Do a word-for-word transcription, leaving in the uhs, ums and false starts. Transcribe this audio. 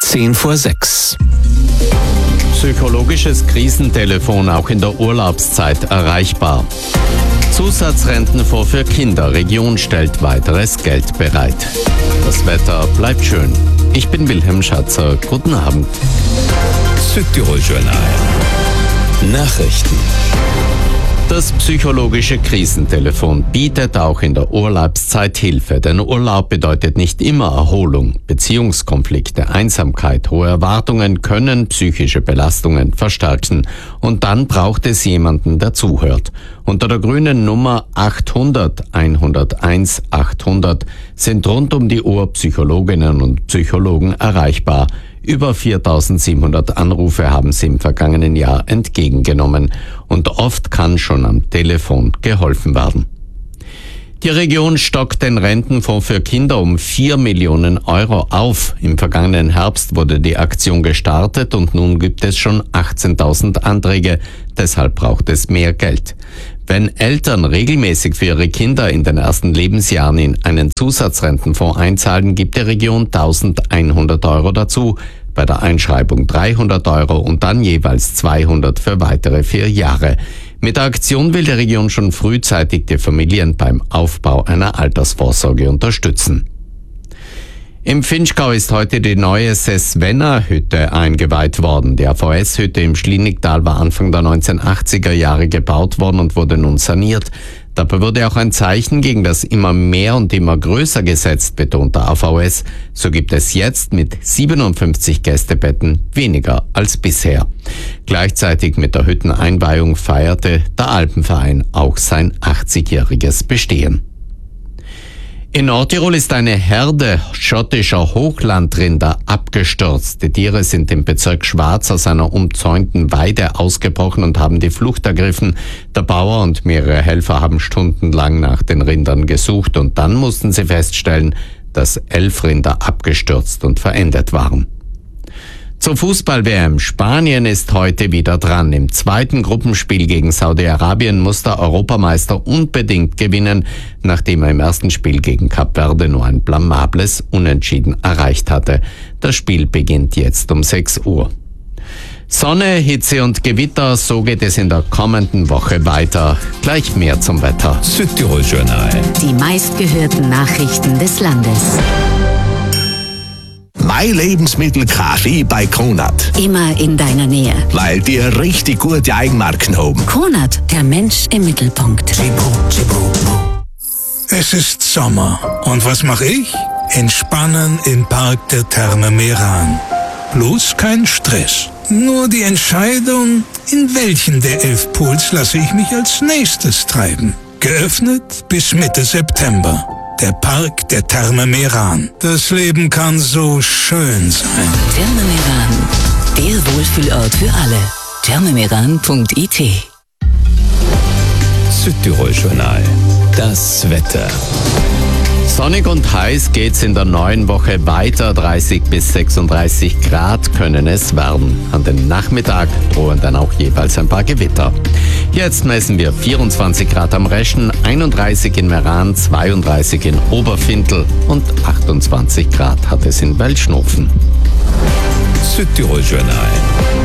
zehn vor sechs. Psychologisches Krisentelefon auch in der Urlaubszeit erreichbar. Zusatzrentenfonds für Kinder. Region stellt weiteres Geld bereit. Das Wetter bleibt schön. Ich bin Wilhelm Schatzer. Guten Abend. Südtirol Journal. Nachrichten. Das psychologische Krisentelefon bietet auch in der Urlaubszeit Hilfe, denn Urlaub bedeutet nicht immer Erholung. Beziehungskonflikte, Einsamkeit, hohe Erwartungen können psychische Belastungen verstärken. Und dann braucht es jemanden, der zuhört. Unter der grünen Nummer achthundert hunderteins achthundert sind rund um die Uhr Psychologinnen und Psychologen erreichbar. Über viertausendsiebenhundert Anrufe haben sie im vergangenen Jahr entgegengenommen. Und oft kann schon am Telefon geholfen werden. Die Region stockt den Rentenfonds für Kinder um vier Millionen Euro auf. Im vergangenen Herbst wurde die Aktion gestartet und nun gibt es schon achtzehntausend Anträge. Deshalb braucht es mehr Geld. Wenn Eltern regelmäßig für ihre Kinder in den ersten Lebensjahren in einen Zusatzrentenfonds einzahlen, gibt die Region eintausendeinhundert Euro dazu. Bei der Einschreibung dreihundert Euro und dann jeweils zweihundert für weitere vier Jahre. Mit der Aktion will die Region schon frühzeitig die Familien beim Aufbau einer Altersvorsorge unterstützen. Im Vinschgau ist heute die neue Sesvenna-Hütte eingeweiht worden. Die A V S-Hütte im Schlienigtal war Anfang der neunzehnhundertachtziger Jahre gebaut worden und wurde nun saniert. Dabei wurde auch ein Zeichen gegen das immer mehr und immer größer gesetzt, betont der A V S. So gibt es jetzt mit siebenundfünfzig Gästebetten weniger als bisher. Gleichzeitig mit der Hütteneinweihung feierte der Alpenverein auch sein achtzigjähriges Bestehen. In Nordtirol ist eine Herde schottischer Hochlandrinder abgestürzt. Die Tiere sind im Bezirk Schwarz aus einer umzäunten Weide ausgebrochen und haben die Flucht ergriffen. Der Bauer und mehrere Helfer haben stundenlang nach den Rindern gesucht und dann mussten sie feststellen, dass elf Rinder abgestürzt und verendet waren. Zur Fußball-W M. Spanien ist heute wieder dran. Im zweiten Gruppenspiel gegen Saudi-Arabien muss der Europameister unbedingt gewinnen, nachdem er im ersten Spiel gegen Kap Verde nur ein blamables Unentschieden erreicht hatte. Das Spiel beginnt jetzt um sechs Uhr. Sonne, Hitze und Gewitter, so geht es in der kommenden Woche weiter. Gleich mehr zum Wetter. Südtirol Journal. Die meistgehörten Nachrichten des Landes. Mein Lebensmittel Kaffee bei Kronat. Immer in deiner Nähe. Weil die richtig gute Eigenmarken haben. Kronat, der Mensch im Mittelpunkt. Es ist Sommer. Und was mache ich? Entspannen im Park der Therme Meran. Bloß kein Stress. Nur die Entscheidung, in welchen der elf Pools lasse ich mich als nächstes treiben. Geöffnet bis Mitte September. Der Park der Therme Meran. Das Leben kann so schön sein. Therme Meran, der Wohlfühlort für alle. thermemeran punkt I T. Südtirol Journal. Das Wetter. Sonnig und heiß geht's in der neuen Woche weiter. dreißig bis sechsunddreißig Grad können es werden. An den Nachmittag drohen dann auch jeweils ein paar Gewitter. Jetzt messen wir vierundzwanzig Grad am Reschen, einunddreißig in Meran, zweiunddreißig in Oberfindl und achtundzwanzig Grad hat es in Welschnofen. Südtirol Journal.